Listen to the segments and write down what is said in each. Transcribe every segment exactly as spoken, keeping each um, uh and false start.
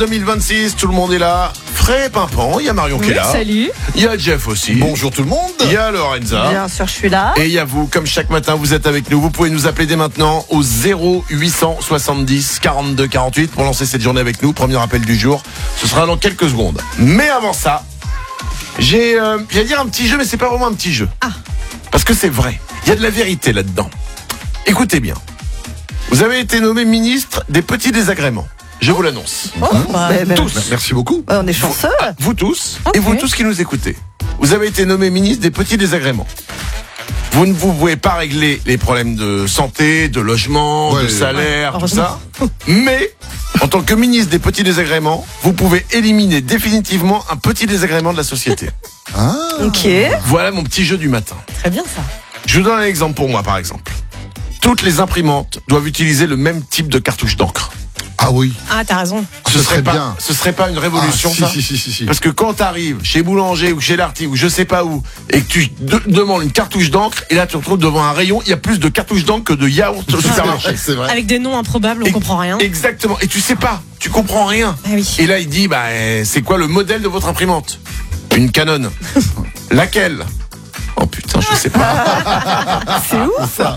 deux mille vingt-six, tout le monde est là. Frais et pimpant, il y a Marion Oui, qui est là. Salut. Il y a Jeff aussi. Bonjour tout le monde. Il y a Lorenza. Bien sûr, je suis là. Et il y a vous, comme chaque matin, vous êtes avec nous. Vous pouvez nous appeler dès maintenant au zéro huit cent soixante-dix quarante-deux quarante-huit pour lancer cette journée avec nous. Premier appel du jour. Ce sera dans quelques secondes. Mais avant ça, j'ai, euh, j'allais dire un petit jeu, mais c'est pas vraiment un petit jeu. Ah. Parce que c'est vrai. Il y a de la vérité là-dedans. Écoutez bien. Vous avez été nommé ministre des petits désagréments. Je vous l'annonce. Oh, bah, bah, Tous. Merci beaucoup. ouais, on est chanceux. Ah, vous tous, Ok. et vous tous qui nous écoutez. Vous avez été nommé ministre des petits désagréments. Vous ne vous pouvez pas régler les problèmes de santé, de logement, Ouais, de ouais. salaire, tout Heureusement. ça. Mais, en tant que ministre des petits désagréments, vous pouvez éliminer définitivement un petit désagrément de la société. Ah. Ok. Voilà mon petit jeu du matin. Très bien ça. Je vous donne un exemple pour moi, par exemple. Toutes les imprimantes doivent utiliser le même type de cartouche d'encre. Ah oui. Ah, t'as raison. Ce Ce serait serait pas, bien. ce serait pas une révolution, Ah, si, ça si, si, si, si. Parce que quand t'arrives chez Boulanger ou chez Larty ou je sais pas où et que tu de- demandes une cartouche d'encre et là tu te retrouves devant un rayon, il y a plus de cartouches d'encre que de yaourt au supermarché. C'est vrai. Avec des noms improbables, on Et- comprend rien. Exactement. Et tu sais pas, tu comprends rien. Ah oui. Et là il dit bah euh, c'est quoi le modèle de votre imprimante? Une Canon. Laquelle? Oh putain, je sais pas. C'est ouf. Ça.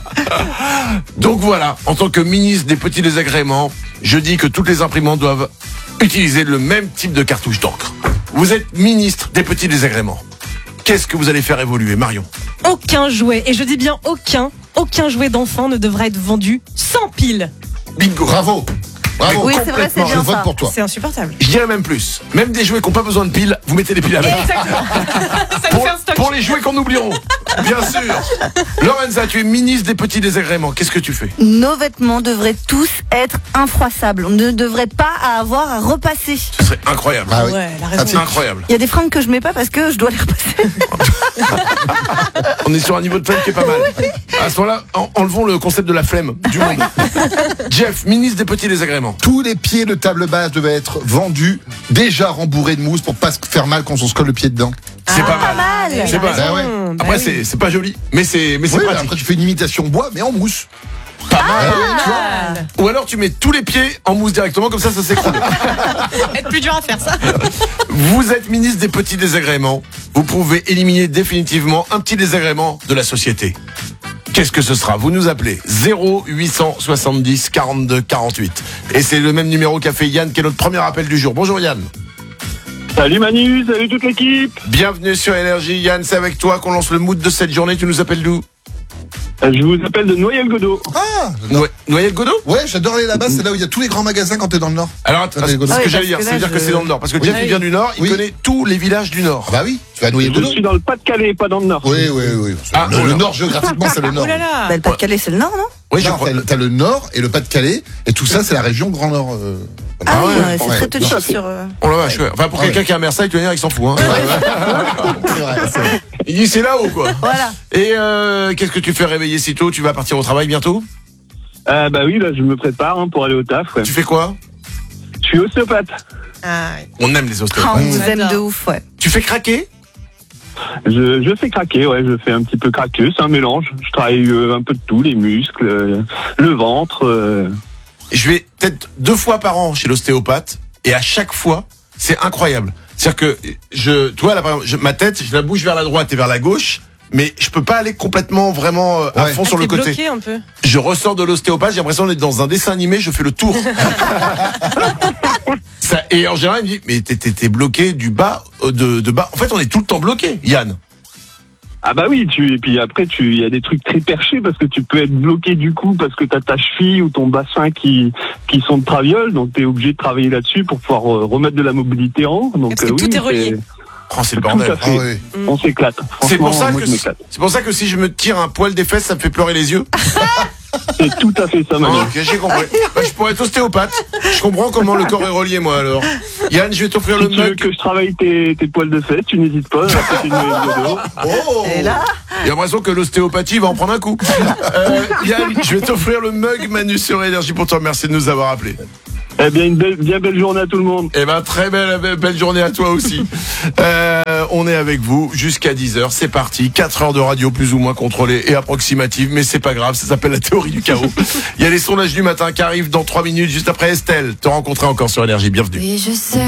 Donc voilà, en tant que ministre des petits désagréments, je dis que toutes les imprimantes doivent utiliser le même type de cartouche d'encre. Vous êtes ministre des petits désagréments. Qu'est-ce que vous allez faire évoluer, Marion? Aucun jouet, et je dis bien aucun, aucun jouet d'enfant ne devra être vendu sans pile. Bingo. Bravo. Bravo. Oui, c'est vrai, c'est Je bien vote ça. pour toi. C'est insupportable. Je dirais même plus. Même des jouets qui n'ont pas besoin de piles, vous mettez des piles avec. Exactement. Ça nous Pour, fait un stock. pour les jouets qu'on oublieront. Bien sûr. Lorenza, tu es ministre des petits désagréments. Qu'est-ce que tu fais? Nos vêtements devraient tous être infroissables. On ne devrait pas avoir à repasser. Ce serait incroyable. Ah oui. Ouais, la C'est raison. incroyable. Il y a des fringues que je mets pas parce que je dois les repasser. On est sur un niveau de flemme qui est pas mal. À ce moment-là, en- enlevons le concept de la flemme du monde. Jeff, ministre des petits désagréments. Tous les pieds de table basse devaient être vendus, déjà rembourrés de mousse pour pas se faire mal quand on se colle le pied dedans. C'est pas mal. mal. C'est pas Bah ouais. Bah Après, oui. c'est c'est pas joli, mais c'est mais c'est Oui, pratique. après tu fais une imitation bois, mais en mousse. Pas mal. Ah, Ou alors tu mets tous les pieds en mousse directement, comme ça, ça s'écroule. être plus dur à faire ça. Vous êtes ministre des petits désagréments. Vous pouvez éliminer définitivement un petit désagrément de la société. Qu'est-ce que ce sera? Vous nous appelez zéro huit cent soixante-dix quarante-deux quarante-huit. Et c'est le même numéro qu'a fait Yann, qui est notre premier appel du jour. Bonjour Yann. Salut Manu, salut toute l'équipe. Bienvenue sur Énergie. Yann, c'est avec toi qu'on lance le mood de cette journée. Tu nous appelles d'où? Euh, Je vous appelle de Noyelles-Godeau. Ah. Noë- Noyelles-Godot? Ouais, j'adore aller là-bas. C'est là où il y a tous les grands magasins quand t'es dans le Nord. Alors, attends, Ah, c'est Godot. ce Ah que oui, j'allais parce dire. que Ça là, veut dire que je- c'est dans le Nord. Parce que Oui. Jeff, il vient du Nord. Il Oui. connaît tous les villages du Nord. Bah oui, tu vas nouer Je de suis dans le Pas-de-Calais, pas dans le Nord. Oui, oui, oui. Ah, le, oh le là. Nord, géographiquement, c'est le Nord. Oh là là. Bah, le Pas-de-Calais, c'est le Nord, non? Oui, je Non, crois. t'as, le- t'as le Nord et le Pas-de-Calais, et tout ça, c'est la région Grand Nord. euh, Ah oui, ouais, ouais, c'est ouais. très touchy Non. sur. euh, Oh la vache, ouais. Enfin, pour Ah quelqu'un ouais. qui est à Marseille, tu vas dire, il s'en fout. Hein. C'est vrai, c'est vrai. Il dit, c'est là-haut, quoi. Voilà. Et euh, qu'est-ce que tu fais réveiller si tôt? Tu vas partir au travail bientôt? Euh, bah oui, là je me prépare hein, pour aller au taf. Ouais. Tu fais quoi? Je suis ostéopathe. Ah, oui. On aime les Ah, ostéopathes. on vous aime J'adore. de ouf, ouais. Tu fais craquer? Je, je fais craquer, ouais, je fais un petit peu craqueux, c'est un mélange. Je travaille euh, un peu de tout, les muscles, euh, le ventre. euh. Je vais peut-être deux fois par an chez l'ostéopathe et à chaque fois, c'est incroyable. C'est-à-dire que je, tu vois, là, par exemple, je- ma tête, je la bouge vers la droite et vers la gauche, mais je peux pas aller complètement vraiment euh, à Ouais. fond Ah, sur le t'es côté. bloqué un peu. Je ressors de l'ostéopathe, j'ai l'impression d'être dans un dessin animé, je fais le tour. Ça, et en général, il me dit, mais t'es, t'es, t'es bloqué du bas, euh, de, de bas. En fait, on est tout le temps bloqué, Yann. Ah bah oui, tu, et puis après tu, il y a des trucs très perchés parce que tu peux être bloqué du coup parce que t'as ta cheville ou ton bassin qui, qui sont de traviole, donc t'es obligé de travailler là-dessus pour pouvoir euh, remettre de la mobilité en. Donc Parce que tout est relié. Oh, c'est le Tout bordel. à fait. Ah oui. On s'éclate. C'est pour Franchement, ça moi, que je m'éclate. c'est pour ça que si je me tire un poil des fesses, ça me fait pleurer les yeux. C'est tout à fait ça, Manu. Ok, j'ai compris. Bah, je pourrais être ostéopathe. Je comprends comment le corps est relié, moi, alors. Yann, je vais t'offrir le Si tu veux mug. que je travaille tes, tes poils de fesses, tu n'hésites pas. à côté de Noyelles-Godeau. Oh Et là, J'ai l'impression que l'ostéopathie va en prendre un coup. Euh, Yann, je vais t'offrir le mug Manu sur Énergie pour toi. Merci de nous avoir appelés. Eh bien, une belle, bien belle journée à tout le monde. Eh ben, très belle, belle, belle journée à toi aussi. euh, on est avec vous jusqu'à dix heures. C'est parti. quatre heures de radio plus ou moins contrôlée et approximative, mais c'est pas grave. Ça s'appelle la théorie du chaos. Il y a les sondages du matin qui arrivent dans trois minutes, juste après Estelle. Te rencontrer encore sur Énergie. Bienvenue. Oui, je sais.